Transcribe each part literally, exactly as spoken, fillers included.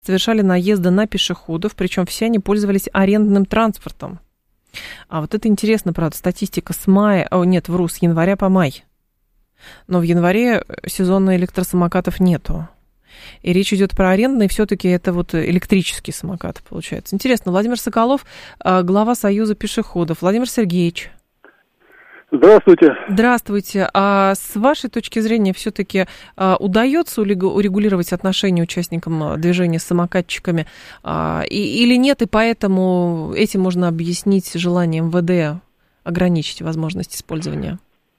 совершали наезды на пешеходов, причем все они пользовались арендным транспортом. А вот это интересно, правда, статистика с мая, о, нет, вру, с января по май. Но в январе сезона электросамокатов нету. И речь идет про арендные, все-таки это вот электрические самокаты, получается. Интересно, Владимир Соколов, глава Союза пешеходов. Владимир Сергеевич. Здравствуйте. Здравствуйте. А с вашей точки зрения, все-таки а, удается урегулировать отношения участникам движения с самокатчиками а, и, или нет, и поэтому этим можно объяснить желание МВД ограничить возможность использования?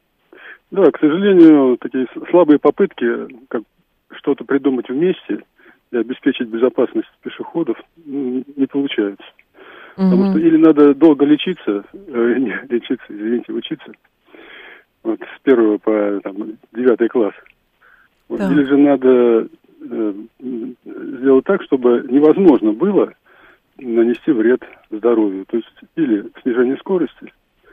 Да, к сожалению, такие слабые попытки, как что-то придумать вместе и обеспечить безопасность пешеходов, не получаются. Угу. Потому что или надо долго лечиться, э, не лечиться, извините, учиться, вот, с первого по там, девятый класс. Вот, да. Или же надо э, сделать так, чтобы невозможно было нанести вред здоровью. То есть или снижение скорости,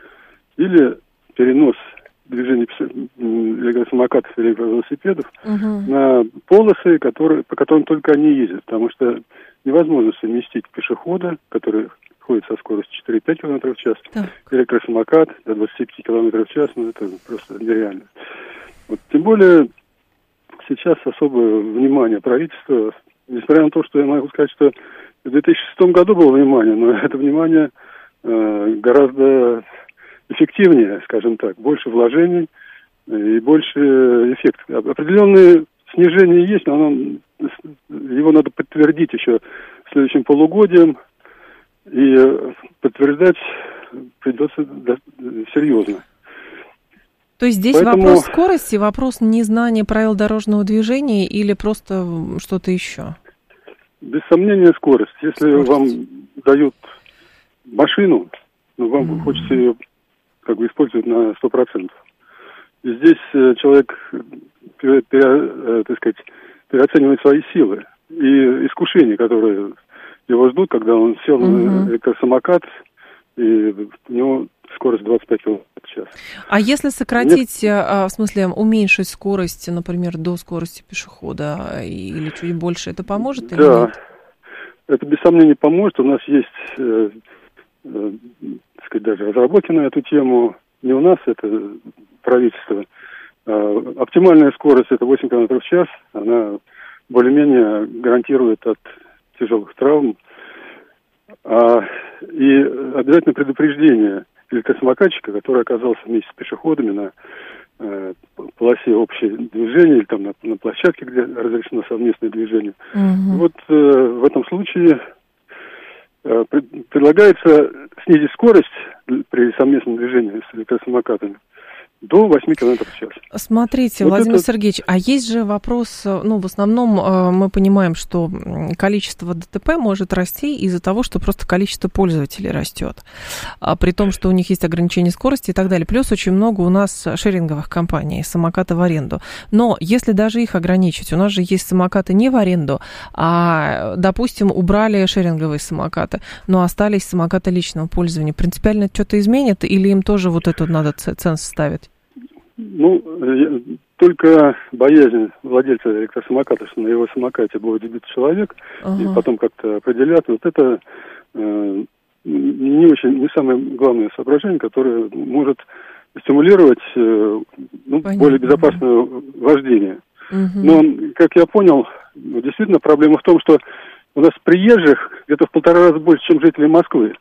или перенос движения электросамокатов и электровелосипедов угу. на полосы, которые, по которым только они ездят. Потому что невозможно совместить пешехода, который ходит со скоростью четыре-пять километров в час, так. электросамокат до двадцати пяти километров в час, ну это просто нереально. Вот, тем более сейчас особое внимание правительства, несмотря на то, что я могу сказать, что в две тысячи шестом году было внимание, но это внимание э, гораздо эффективнее, скажем так, больше вложений и больше эффект. Определенные снижения есть, но оно, его надо подтвердить еще следующим полугодием, и подтверждать придется серьезно. То есть здесь Поэтому... вопрос скорости, вопрос незнания правил дорожного движения или просто что-то еще? Без сомнения скорость. Если скорость. Вам дают машину, ну, вам mm-hmm. хочется ее как бы использовать на сто процентов. И здесь э, человек пере, пере, э, так сказать, переоценивает свои силы и искушения, которые его ждут, когда он сел uh-huh. на электросамокат, и у него скорость двадцать пять километров в час. А если сократить, Нет. в смысле уменьшить скорость, например, до скорости пешехода или чуть больше, это поможет да. или нет? Это без сомнения поможет. У нас есть, э, э, так сказать, даже разработки на эту тему. Не у нас, это правительство. А, оптимальная скорость это восемь километров в час. Она более-менее гарантирует от тяжелых травм. А, и обязательно предупреждение электросамокатчика, который оказался вместе с пешеходами на э, полосе общего движения или там на, на площадке, где разрешено совместное движение. Угу. Вот э, в этом случае э, пред, предлагается снизить скорость при совместном движении с электросамокатами до восьми километров в час. Смотрите, вот Владимир это... Сергеевич, а есть же вопрос, ну, в основном э, мы понимаем, что количество ДТП может расти из-за того, что просто количество пользователей растет, а при том, что у них есть ограничение скорости и так далее. Плюс очень много у нас шеринговых компаний, самокаты в аренду. Но если даже их ограничить, у нас же есть самокаты не в аренду, а, допустим, убрали шеринговые самокаты, но остались самокаты личного пользования. Принципиально что-то изменит или им тоже вот эту надо ценз ставить? Ну, только боязнь владельца электросамоката, что на его самокате будет сбит человек, ага. и потом как-то определяться, вот это э, не очень, не самое главное соображение, которое может стимулировать э, ну, более безопасное вождение. Угу. Но, как я понял, действительно проблема в том, что у нас приезжих где-то в полтора раза больше, чем жителей Москвы.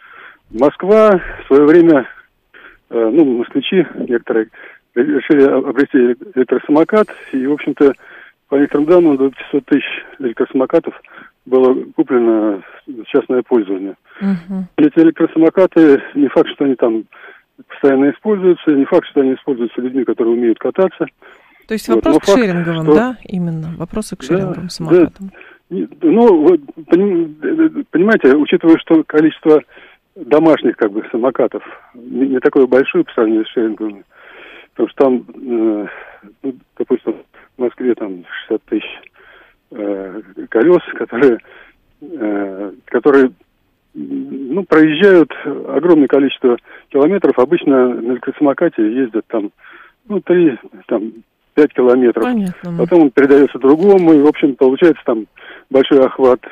Москва в свое время, э, ну, москвичи некоторые, решили обрести электросамокат, и, в общем-то, по некоторым данным, до пятисот тысяч электросамокатов было куплено в частное пользование. Uh-huh. Эти электросамокаты, не факт, что они там постоянно используются, не факт, что они используются людьми, которые умеют кататься. То есть вопрос вот, к факт, шеринговым, что... да, именно? Вопросы к шеринговым да, самокатам. Да. Ну, вы понимаете, учитывая, что количество домашних, как бы, самокатов не, не такое большое по сравнению с шеринговыми, потому что там, э, ну, допустим, в Москве там шестьдесят тысяч э, колес, которые, э, которые ну, проезжают огромное количество километров. Обычно на электросамокате ездят там, ну, три, там, пять километров. Понятно. Потом он передается другому, и, в общем, получается там большой охват